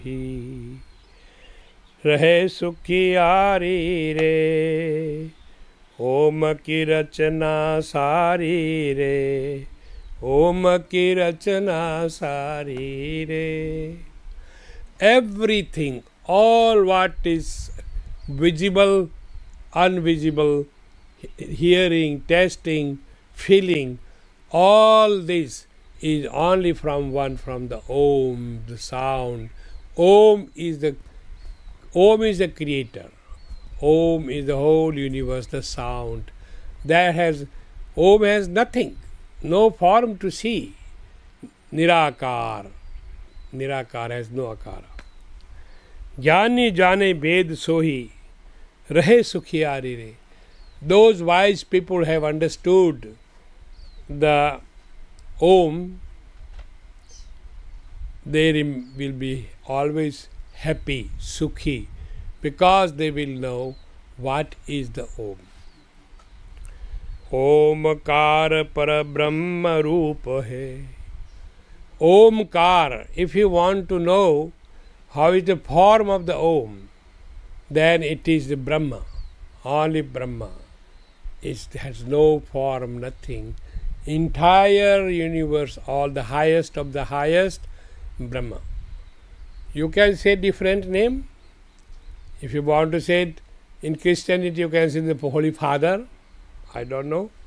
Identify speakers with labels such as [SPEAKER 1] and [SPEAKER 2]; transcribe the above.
[SPEAKER 1] ही रहे सुखियारी रे, ओम की रचना सारी रे, ओम की रचना सारी रे. Everything, all what is visible, invisible, hearing, tasting, feeling, all this is only from the Om, the sound. Om is the creator. Om is the whole universe, the sound. Om has nothing, no form to see. Nirakar. Nirakar has no akara. ज्ञानी जाने वेद सोही रहे सुखियारी रे. Those wise people have understood the Om, they will be always happy, sukhi, because they will know what is the Om. Omkar par Brahma roop hai. Omkar, if you want to know how is the form of the Om, then it is the Brahma, only Brahma. It has no form, nothing. Entire universe, all the highest of the highest, Brahma. You can say different name. If you want to say it in Christianity, you can say the Holy Father. I don't know.